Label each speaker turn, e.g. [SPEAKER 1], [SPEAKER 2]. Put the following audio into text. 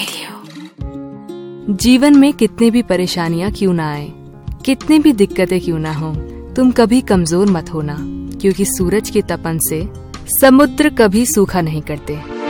[SPEAKER 1] Radio. जीवन में कितने भी परेशानियां क्यों ना आए, कितने भी दिक्कतें क्यों ना हो, तुम कभी कमजोर मत होना, क्योंकि सूरज की तपन से समुद्र कभी सूखा नहीं करते।